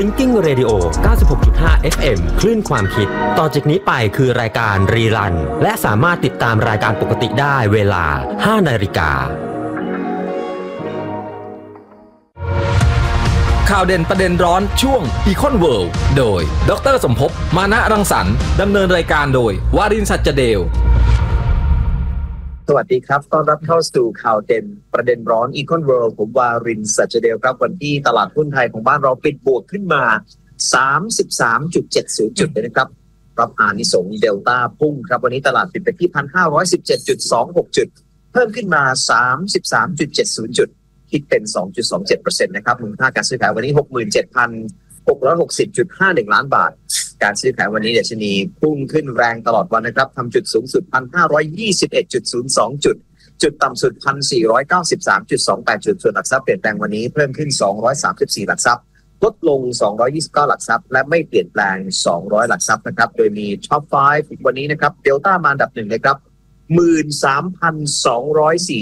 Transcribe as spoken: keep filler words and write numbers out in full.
Thinking Radio เก้าสิบหกจุดห้า เอฟ เอ็ม คลื่นความคิดต่อจากนี้ไปคือรายการรีรันและสามารถติดตามรายการปกติได้เวลา ห้านาฬิกาข่าวเด่นประเด็นร้อนช่วง Econ World โดยดรสมภพมานะรังสรรค์ดำเนินรายการโดยวารินทร์ สัจเดลสวัสดีครับต้อนรับเข้าสู่ข่าวเด่นประเด็นร้อน Econ World ผมวารินทร์ สัจเดลครับวันที่ตลาดหุ้นไทยของบ้านเราปิดบวกขึ้นมา สามสิบสามจุดเจ็ดศูนย์ จุดเลยนะครับรับอานิสงส์เดลต้าพุ่งครับวันนี้ตลาดปิดไปที่ หนึ่งพันห้าร้อยสิบเจ็ดจุดสองหก จุดเพิ่มขึ้นมา สามสิบสามจุดเจ็ดศูนย์ จุดคิดเป็น สองจุดสองเจ็ดเปอร์เซ็นต์ นะครับมูลค่าการซื้อขายวันนี้ หกหมื่นเจ็ดพันหกร้อยหกสิบจุดห้าหนึ่ง ล้านบาทการซื้อขายวันนี้ดัชนีพุ่งขึ้นแรงตลอดวันนะครับทำจุดสูงสุด หนึ่งพันห้าร้อยยี่สิบเอ็ดจุดศูนย์สอง จุดจุดต่ำสุด หนึ่งพันสี่ร้อยเก้าสิบสามจุดสองแปด จุดส่วนหลักทรัพย์เปลี่ยนแปลงวันนี้เพิ่มขึ้นสองร้อยสามสิบสี่หลักทรัพย์ลดลงสองร้อยยี่สิบเก้าหลักทรัพย์และไม่เปลี่ยนแปลงสองร้อยหลักทรัพย์นะครับโดยมี Top ห้าวันนี้นะครับเดลต้ามาอันดับหนึ่งเลยครับ หนึ่งหมื่นสามพันสองร้อยสี่